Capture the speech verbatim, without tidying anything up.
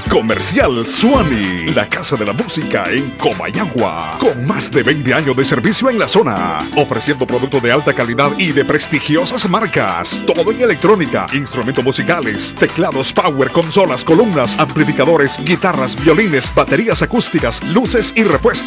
Comercial Suani, la casa de la música en Comayagua, con más de veinte años de servicio en la zona, ofreciendo productos de alta calidad y de prestigiosas marcas. Todo en electrónica, instrumentos musicales, teclados power, consolas, columnas, amplificadores, guitarras, violines, baterías acústicas, luces y repuestos.